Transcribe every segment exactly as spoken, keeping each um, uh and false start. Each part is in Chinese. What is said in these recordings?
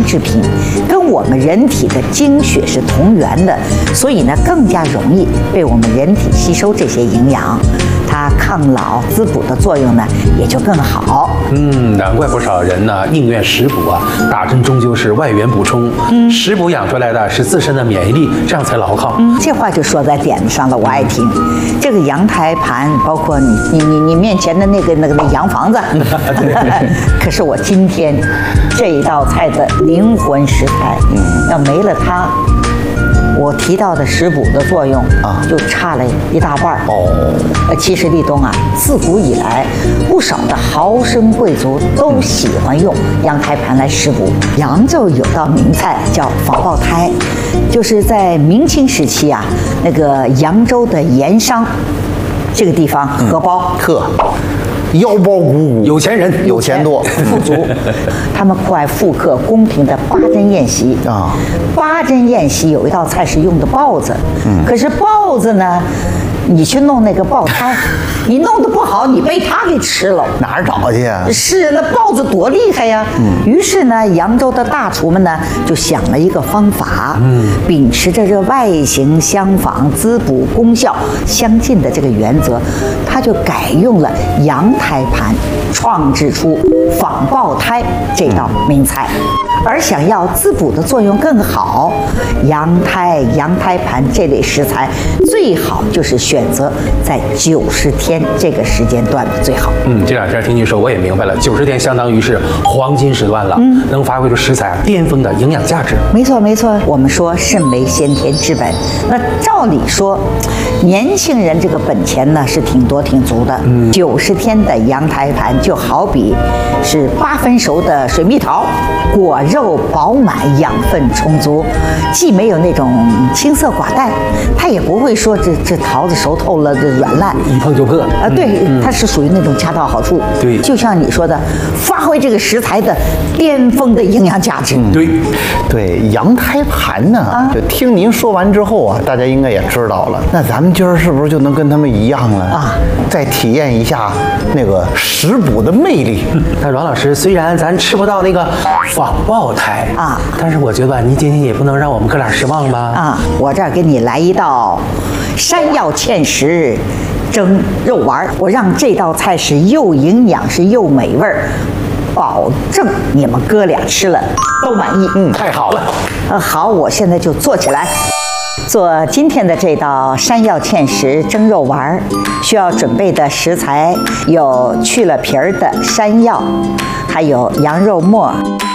制品，跟我们人体的精血是同源的，所以呢更加容易被我们人体吸收这些营养，它抗老滋补的作用呢也就更好。 嗯，难怪不少人呢宁愿食补啊，打针终究是外援补充，嗯，食补养出来的是自身的免疫力，这样才牢靠。 嗯，这话就说在点子上了，我爱听。这个羊胎盘，包括你你你你面前的那个那个那洋房子，可是我今天这一道菜的灵魂食材，要没了它，我提到的食补的作用啊，就差了一大半哦。呃，其实立冬啊，自古以来，不少的豪绅贵族都喜欢用羊胎盘来食补。扬州有道名菜叫仿爆胎，就是在明清时期啊，那个扬州的盐商这个地方荷包特。腰包鼓鼓， 有钱人有钱多， 富足，他们酷爱复刻宫廷的八珍宴席啊。八珍宴席有一道菜是用的豹子，嗯，可是豹子呢，你去弄那个爆胎，你弄得不好，你被它给吃了， 哪儿找去啊？ 是，那豹子多厉害呀！嗯，于是呢，扬州的大厨们呢就想了一个方法，嗯，秉持着这外形相仿、滋补功效相近的这个原则，他就改用了羊胎盘，创制出仿爆胎这道名菜。而想要滋补的作用更好，羊胎、羊胎盘这类食材最好就是选择在九十天这个时间段的最好。 嗯，这两天听你说，我也明白了，九十天相当于是黄金时段了，嗯，能发挥出食材巅峰的营养价值。 没错没错，我们说肾为先天之本，那照理说，年轻人这个本钱呢是挺多挺足的。嗯，九十天的羊胎盘就好比是八分熟的水蜜桃，果肉饱满，养分充足，既没有那种青涩寡淡，它也不会说这这桃子熟透了这软烂， 一碰就破啊。对，嗯、它是属于那种恰到好处。 对， 就像你说的，发挥这个食材的巅峰的营养价值。 嗯、对， 对，羊胎盘呢，啊、就听您说完之后啊，大家应该也知道了。那咱们今儿是不是就能跟他们一样了啊？再体验一下那个食补的魅力。 嗯、那阮老师，虽然咱吃不到那个仿爆胎啊，但是我觉得你今天也不能让我们哥俩失望吧？ 啊，我这儿给你来一道山药芡实蒸肉丸，我让这道菜是又营养是又美味儿，保证你们哥俩吃了都满意。 嗯，太好了。 呃，好，我现在就做起来。做今天的这道山药芡实蒸肉丸，需要准备的食材有去了皮儿的山药，还有羊肉末，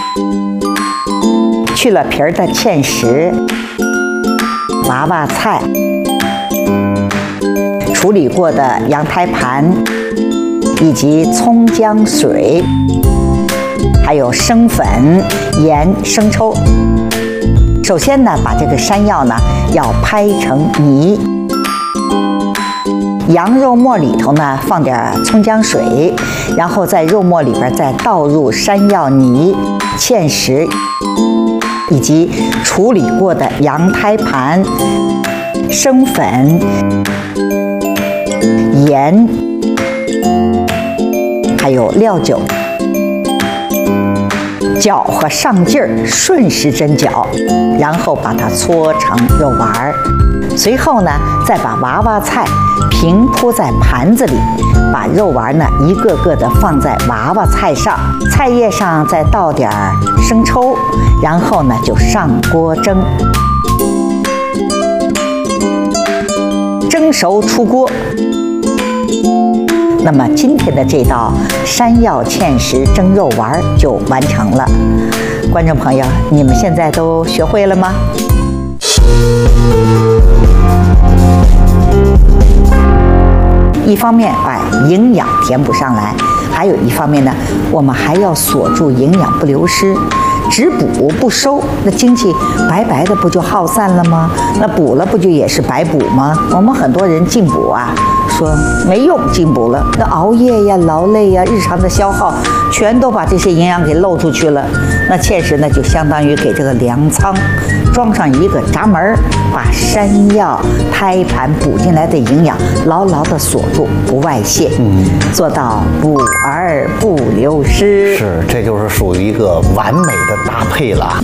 去了皮儿的芡实，娃娃菜，处理过的羊胎盘，以及葱姜水，还有生粉、盐、生抽。首先呢，把这个山药呢要拍成泥，羊肉末里头呢放点葱姜水，然后在肉末里边再倒入山药泥、芡实以及处理过的羊胎盘、生粉、盐，还有料酒。搅和上劲儿，顺时针搅，然后把它搓成肉丸儿。随后呢，再把娃娃菜平铺在盘子里，把肉丸呢一个个的放在娃娃菜上，菜叶上再倒点生抽，然后呢就上锅蒸，蒸熟出锅。那么今天的这道山药芡实蒸肉丸就完成了。观众朋友，你们现在都学会了吗？一方面把营养填补上来，还有一方面呢，我们还要锁住营养不流失。只补不收，那精气白白的不就耗散了吗？那补了不就也是白补吗？我们很多人进补啊，说没用，进补了，那熬夜呀、劳累呀、日常的消耗，全都把这些营养给漏出去了。那芡实呢，就相当于给这个粮仓装上一个闸门，把山药、胎盘补进来的营养牢牢地锁住，不外泄，嗯，做到补而不流失。 是，这就是属于一个完美的搭配了。